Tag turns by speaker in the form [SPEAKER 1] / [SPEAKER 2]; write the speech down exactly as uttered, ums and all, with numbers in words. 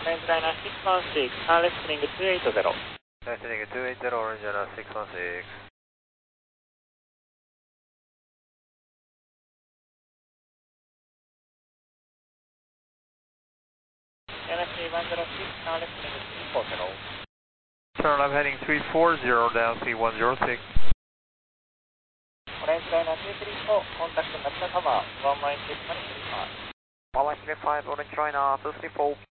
[SPEAKER 1] Orange Liner six one six, R listening two eight zero.
[SPEAKER 2] Listening two eight zero, Orange Liner six one six.
[SPEAKER 1] N S C one zero six, R listening three four zero.
[SPEAKER 2] Turn left heading three four zero, down C one zero six.
[SPEAKER 1] Orange Liner two three four, contact National Tower, one one six one three five.
[SPEAKER 2] one one three five, Orange Liner two three four.